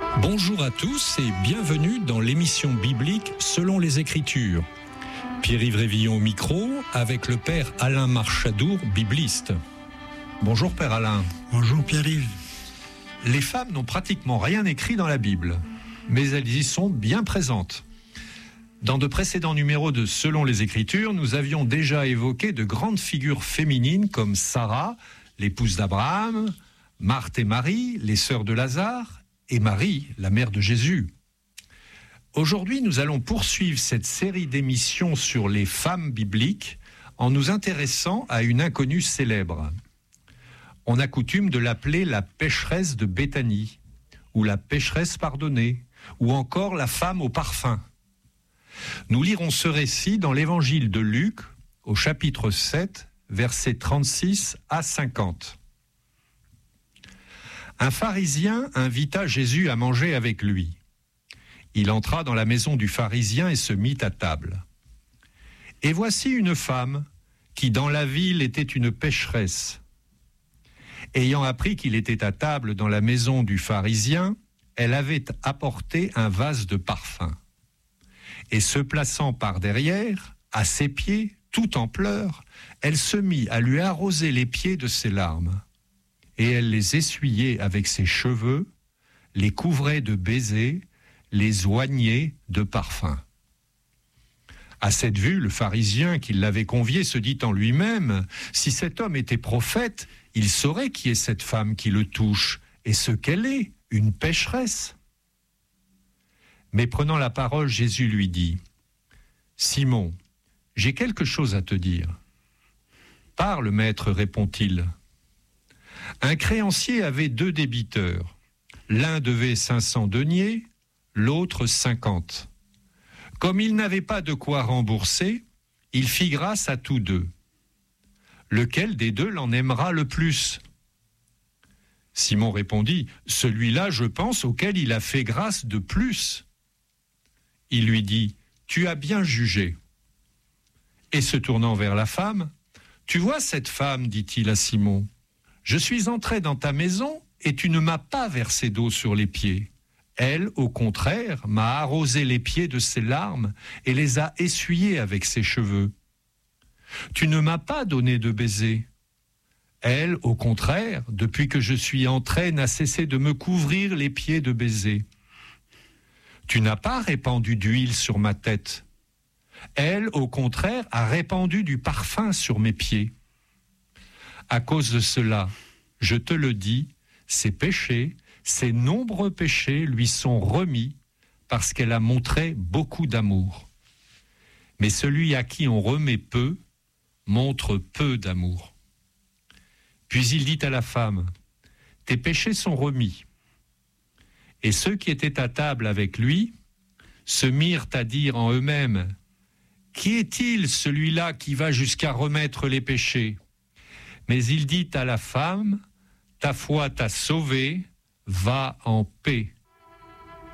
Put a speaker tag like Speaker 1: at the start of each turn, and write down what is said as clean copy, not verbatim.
Speaker 1: Bonjour à tous et bienvenue dans l'émission biblique Selon les Écritures. Pierre-Yves Révillon au micro avec le Père Alain Marchadour, bibliste. Bonjour Père Alain.
Speaker 2: Bonjour Pierre-Yves.
Speaker 1: Les femmes n'ont pratiquement rien écrit dans la Bible, mais elles y sont bien présentes. Dans de précédents numéros de Selon les Écritures, nous avions déjà évoqué de grandes figures féminines comme Sarah, l'épouse d'Abraham, Marthe et Marie, les sœurs de Lazare, et Marie, la mère de Jésus. Aujourd'hui, nous allons poursuivre cette série d'émissions sur les femmes bibliques en nous intéressant à une inconnue célèbre. On a coutume de l'appeler la pécheresse de Béthanie, ou la pécheresse pardonnée, ou encore la femme au parfum. Nous lirons ce récit dans l'évangile de Luc, au chapitre 7, versets 36 à 50. Un pharisien invita Jésus à manger avec lui. Il entra dans la maison du pharisien et se mit à table. Et voici une femme qui dans la ville était une pécheresse. Ayant appris qu'il était à table dans la maison du pharisien, elle avait apporté un vase de parfum. Et se plaçant par derrière, à ses pieds, tout en pleurs, elle se mit à lui arroser les pieds de ses larmes. Et elle les essuyait avec ses cheveux, les couvrait de baisers, les oignait de parfums. À cette vue, le pharisien qui l'avait convié se dit en lui-même, « Si cet homme était prophète, il saurait qui est cette femme qui le touche, et ce qu'elle est, une pécheresse. » Mais prenant la parole, Jésus lui dit, « Simon, j'ai quelque chose à te dire. »« Parle, maître, répond-il. » Un créancier avait 2 débiteurs. L'un devait 500 deniers, l'autre 50. Comme il n'avait pas de quoi rembourser, il fit grâce à tous 2. Lequel des 2 l'en aimera le plus ? Simon répondit, « Celui-là, je pense, auquel il a fait grâce de plus. » Il lui dit, « Tu as bien jugé. » Et se tournant vers la femme, « Tu vois cette femme, dit-il à Simon, je suis entré dans ta maison et tu ne m'as pas versé d'eau sur les pieds. Elle, au contraire, m'a arrosé les pieds de ses larmes et les a essuyés avec ses cheveux. Tu ne m'as pas donné de baiser. Elle, au contraire, depuis que je suis entré, n'a cessé de me couvrir les pieds de baisers. Tu n'as pas répandu d'huile sur ma tête. Elle, au contraire, a répandu du parfum sur mes pieds. À cause de cela, je te le dis, ses péchés, ses nombreux péchés lui sont remis parce qu'elle a montré beaucoup d'amour. Mais celui à qui on remet peu, montre peu d'amour. Puis il dit à la femme, « Tes péchés sont remis. » Et ceux qui étaient à table avec lui se mirent à dire en eux-mêmes, « Qui est-il celui-là qui va jusqu'à remettre les péchés ?» Mais il dit à la femme, « Ta foi t'a sauvée, va en paix. »